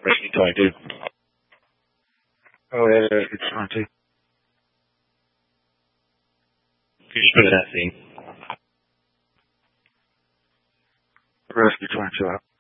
Rescue 22. Oh, yeah, it's 22. Could you just put it in that scene? Rescue 22 out.